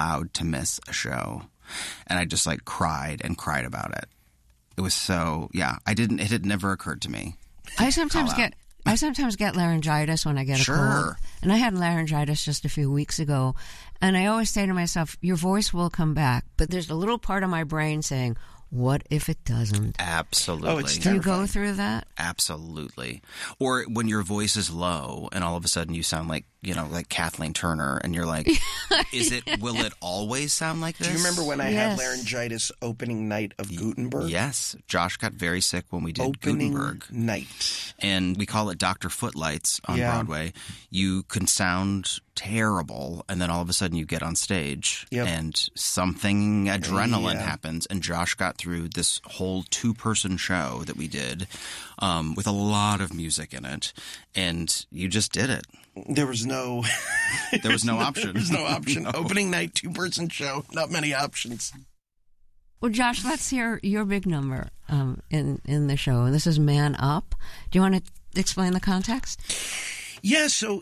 allowed to miss a show. And I just like cried and cried about it. It was so, it had never occurred to me. I sometimes get laryngitis when I get a cold. And I had laryngitis just a few weeks ago. And I always say to myself, your voice will come back. But there's a little part of my brain saying, what if it doesn't? Absolutely. Oh, it's Do you terrifying. go through that? Absolutely. Or when your voice is low and all of a sudden you sound like, like Kathleen Turner, and you're like, will it always sound like this? Do you remember when I Yes. had laryngitis opening night of Gutenberg? Yes. Josh got very sick when we did Opening Gutenberg. night. And we call it Dr. Footlights on Broadway. You can sound terrible, and then all of a sudden you get on stage and something adrenaline happens, and Josh got through this whole 2-person show that we did with a lot of music in it, and you just did it. There was no option. There was no option. No. Opening night, 2-person show. Not many options. Well, Josh, let's hear your big number in the show. This is Man Up. Do you want to explain the context? Yeah, so,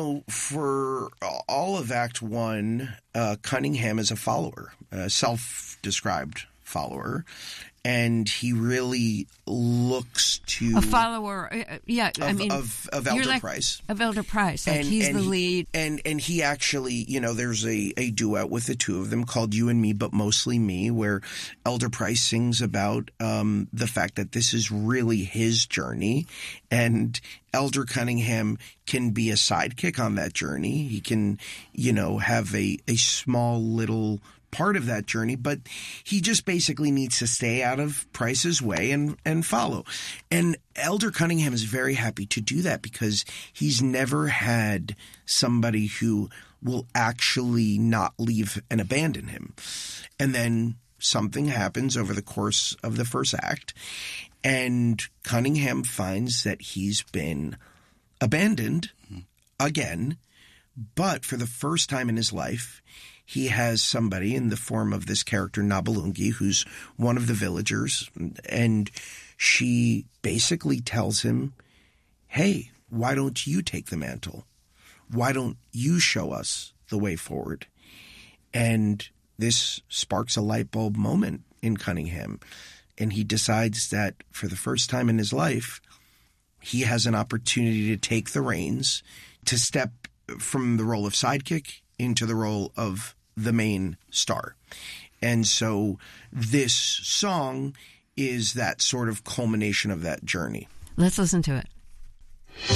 for all of Act 1, Cunningham is a follower, a self-described follower, and he really looks to... A follower, of Elder Price. Of Elder Price, he's the lead. And he actually, there's a duet with the two of them called You and Me, But Mostly Me, where Elder Price sings about the fact that this is really his journey, and Elder Cunningham can be a sidekick on that journey. He can, have a small little part of that journey, but he just basically needs to stay out of Price's way and follow. And Elder Cunningham is very happy to do that because he's never had somebody who will actually not leave and abandon him. And then something happens over the course of the first act, and Cunningham finds that he's been abandoned again, but for the first time in his life, he has somebody in the form of this character, Nabulungi, who's one of the villagers, and she basically tells him, hey, why don't you take the mantle? Why don't you show us the way forward? And this sparks a light bulb moment in Cunningham, and he decides that for the first time in his life, he has an opportunity to take the reins, to step from the role of sidekick into the role of the main star. And so this song is that sort of culmination of that journey. Let's listen to it.